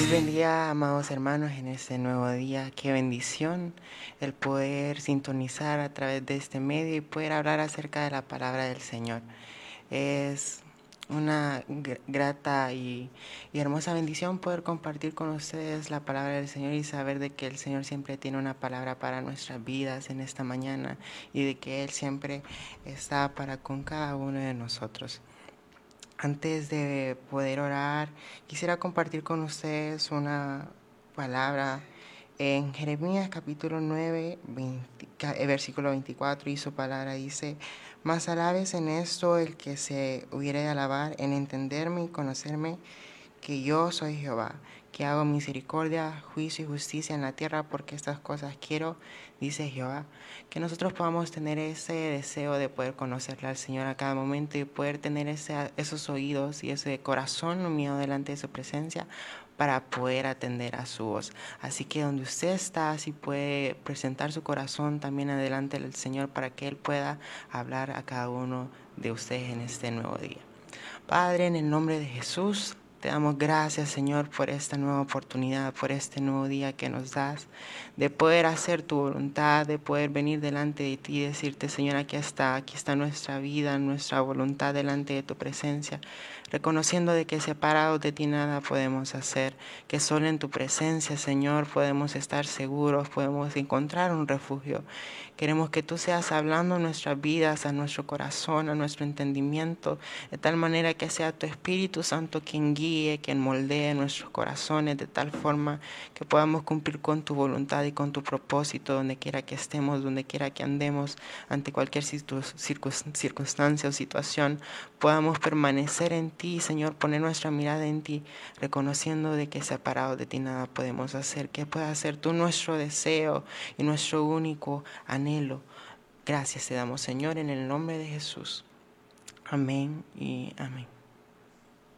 bendiga, amados hermanos, en este nuevo día. Qué bendición el poder sintonizar a través de este medio y poder hablar acerca de la palabra del Señor. Es una grata y hermosa bendición poder compartir con ustedes la palabra del Señor y saber de que el Señor siempre tiene una palabra para nuestras vidas en esta mañana y de que Él siempre está para con cada uno de nosotros. Antes de poder orar, quisiera compartir con ustedes una palabra en Jeremías capítulo 9, versículo 24, y su palabra dice: Mas alabes en esto el que se hubiere de alabar, en entenderme y conocerme, que yo soy Jehová, que hago misericordia, juicio y justicia en la tierra, porque estas cosas quiero, dice Jehová. Que nosotros podamos tener ese deseo de poder conocerle al Señor a cada momento y poder tener esos oídos y ese corazón humillado delante de su presencia para poder atender a su voz. Así que donde usted está, así puede presentar su corazón también adelante del Señor para que Él pueda hablar a cada uno de ustedes en este nuevo día. Padre, en el nombre de Jesús, te damos gracias, Señor, por esta nueva oportunidad, por este nuevo día que nos das, de poder hacer tu voluntad, de poder venir delante de ti y decirte: Señor, aquí está nuestra vida, nuestra voluntad delante de tu presencia, reconociendo de que separados de ti nada podemos hacer, que solo en tu presencia, Señor, podemos estar seguros, podemos encontrar un refugio. Queremos que tú seas hablando en nuestras vidas, a nuestro corazón, a nuestro entendimiento, de tal manera que sea tu Espíritu Santo quien guíe, quien moldee nuestros corazones, de tal forma que podamos cumplir con tu voluntad y con tu propósito, donde quiera que estemos, donde quiera que andemos, ante cualquier circunstancia o situación, podamos permanecer en ti, Señor, poner nuestra mirada en ti, reconociendo de que separados de ti nada podemos hacer, que pueda ser tú nuestro deseo y nuestro único anhelo. Gracias te damos, Señor, en el nombre de Jesús. Amén y amén.